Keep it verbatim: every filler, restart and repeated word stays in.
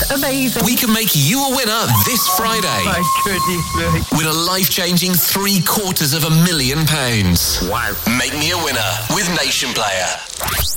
amazing. We can make you a winner this Friday. My goodness me. Win a life-changing three quarters of a million pounds. Wow. Make me a winner with Nation Player.